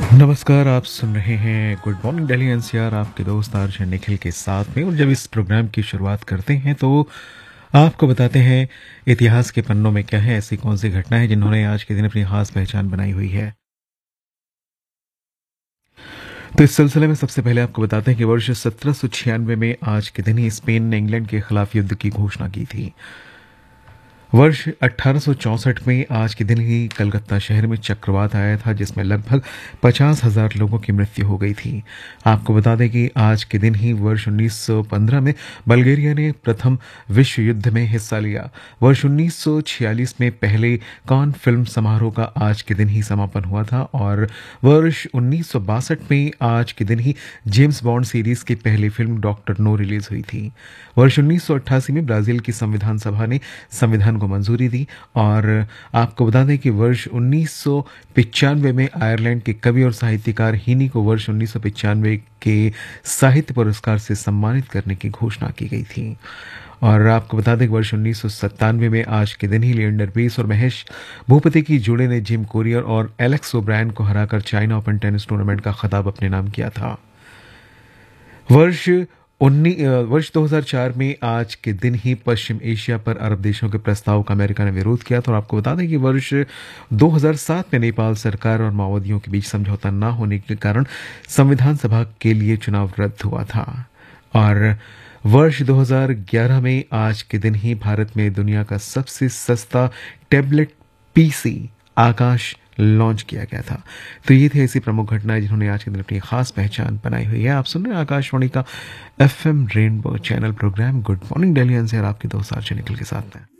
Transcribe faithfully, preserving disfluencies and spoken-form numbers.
नमस्कार, आप सुन रहे हैं गुड मॉर्निंग दिल्ली एनसीआर आपके दोस्त आरजे निखिल के साथ में। और जब इस प्रोग्राम की शुरुआत करते हैं तो आपको बताते हैं इतिहास के पन्नों में क्या है, ऐसी कौन सी घटना है जिन्होंने आज के दिन अपनी खास पहचान बनाई हुई है। तो इस सिलसिले में सबसे पहले आपको बताते हैं कि वर्ष सत्रह सौ छियानवे में आज के दिन ही स्पेन ने इंग्लैंड के खिलाफ युद्ध की घोषणा की थी। वर्ष अठारह सौ चौसठ में आज के दिन ही कलकत्ता शहर में चक्रवात आया था, जिसमें लगभग पचास हजार लोगों की मृत्यु हो गई थी। आपको बता दें कि आज के दिन ही वर्ष उन्नीस सौ पंद्रह में बल्गेरिया ने प्रथम विश्व युद्ध में हिस्सा लिया। वर्ष उन्नीस सौ छियालीस में पहले कान फिल्म समारोह का आज के दिन ही समापन हुआ था। और वर्ष उन्नीस सौ बासठ में आज के दिन ही जेम्स बॉन्ड सीरीज की पहली फिल्म डॉक्टर नो रिलीज हुई थी। वर्ष उन्नीस सौ अट्ठासी में ब्राजील की संविधान सभा ने संविधान को मंजूरी दी। और आपको बता दें कि वर्ष उन्नीस सौ पचानवे में आयरलैंड के कवि और साहित्यकार हीनी को वर्ष उन्नीस सौ पचानवे के साहित्य पुरस्कार से सम्मानित करने की घोषणा की गई थी। और आपको बता दें कि वर्ष उन्नीस सौ सत्तानवे में आज के दिन ही लिएंडर पेस और महेश भूपति की जोड़ी ने जिम कोरियर और एलेक्स ओब्रायन को हराकर चाइना ओपन टेनिस टूर्नामेंट का खिताब अपने नाम किया था। वर्ष उन्नीस वर्ष दो हज़ार चार में आज के दिन ही पश्चिम एशिया पर अरब देशों के प्रस्ताव का अमेरिका ने विरोध किया था। और आपको बता दें कि वर्ष दो हज़ार सात में नेपाल सरकार और माओवादियों के बीच समझौता न होने के कारण संविधान सभा के लिए चुनाव रद्द हुआ था। और वर्ष दो हज़ार ग्यारह में आज के दिन ही भारत में दुनिया का सबसे सस्ता टैबलेट पीसी आकाश लॉन्च किया गया था। तो ये थी ऐसी प्रमुख घटनाएं जिन्होंने आज के दिन अपनी खास पहचान बनाई हुई है। आप सुन रहे हैं आकाशवाणी का FM rainbow channel programme good morning Delhi से, और आपके दोस्त आरजे निखिल के साथ में।